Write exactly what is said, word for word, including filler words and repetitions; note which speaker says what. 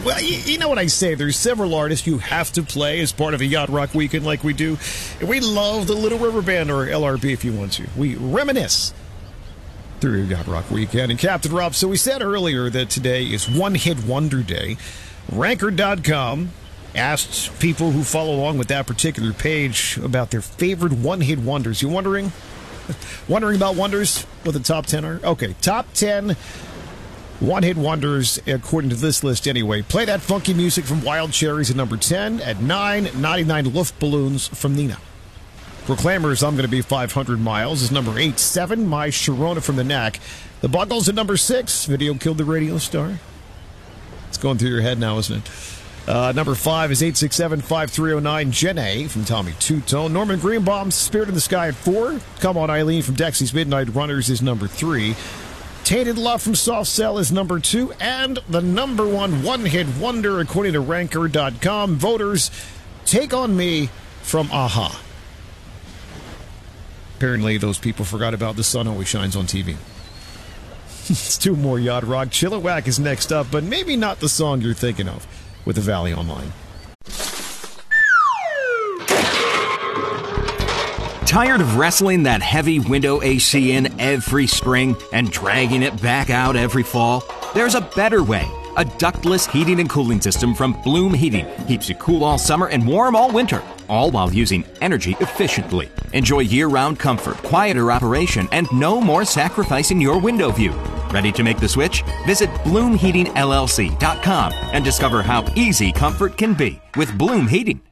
Speaker 1: Well, you, you know what I say. There's several artists you have to play as part of a Yacht Rock weekend like we do. And we love the Little River Band, or L R B if you want to. We reminisce through Yacht Rock weekend. And Captain Rob, so we said earlier that today is One Hit Wonder Day. Ranker dot com asked people who follow along with that particular page about their favorite one-hit wonders. You wondering? Wondering about wonders? What the top ten are? Okay, top ten one-hit wonders according to this list anyway. Play That Funky Music from Wild Cherries at number ten. At nine, ninety-nine Luftballons from Nina. Proclaimers, I'm Gonna Be five hundred miles is number eight. seven, My Sharona from the Knack. The Buggles at number six. Video Killed the Radio Star. It's going through your head now, isn't it? Uh, number five is eight six seven, five three zero nine, Jenna from Tommy Two-Tone. Norman Greenbaum's Spirit in the Sky at four. Come On Eileen from Dexy's Midnight Runners is number three. Tainted Love from Soft Cell is number two. And the number one one-hit wonder, according to Ranker dot com, voters, Take On Me from A-ha. Apparently, those people forgot about The Sun Always Shines on T V. It's two more Yacht Rock. Chilliwack is next up, but maybe not the song you're thinking of with the Valley Online.
Speaker 2: Tired of wrestling that heavy window A C in every spring and dragging it back out every fall? There's a better way. A ductless heating and cooling system from Bloom Heating keeps you cool all summer and warm all winter, all while using energy efficiently. Enjoy year-round comfort, quieter operation, and no more sacrificing your window view. Ready to make the switch? Visit bloom heating L L C dot com and discover how easy comfort can be with Bloom Heating.